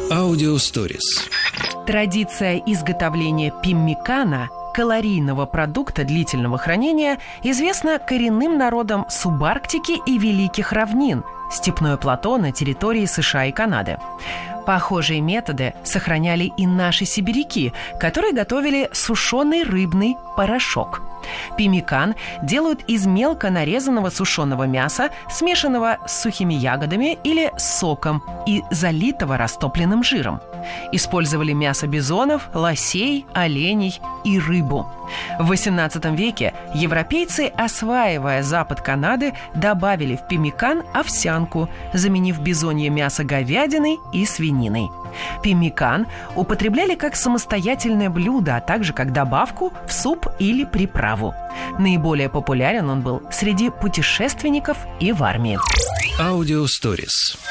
Аудиосторис. Традиция изготовления пиммикана, калорийного продукта длительного хранения, известна коренным народам субарктики и Великих равнин, степное плато на территории США и Канады. Похожие методы сохраняли и наши сибиряки, которые готовили сушеный рыбный порошок. Пиммикан делают из мелко нарезанного сушеного мяса, смешанного с сухими ягодами или соком и залитого растопленным жиром. Использовали мясо бизонов, лосей, оленей и рыбу. В XVIII веке европейцы, осваивая запад Канады, добавили в пиммикан овсянку, заменив бизонье мясо говядиной и свининой. Пиммикан употребляли как самостоятельное блюдо, а также как добавку в суп или приправу. Наиболее популярен он был среди путешественников и в армии. Аудиосторис.